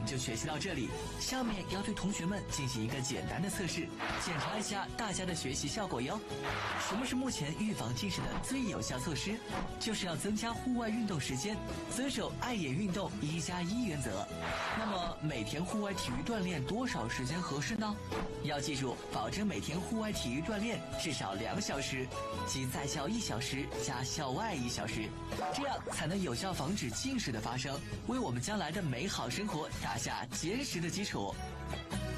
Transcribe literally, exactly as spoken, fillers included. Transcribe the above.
们就学习到这里。下面要对同学们进行一个简单的测试，检查一下大家的学习效果哟。什么是目前预防近视的最有效措施？就是要增加户外运动时间，遵守爱眼运动一加一原则。那么每天户外体育锻炼多少时间合适呢？要记住，保证每天户外体育锻炼至少两小时，即在校一小时加校外一小时，这样才能有效防止近视的发生，为我们将来的美好生活打下坚实的基础。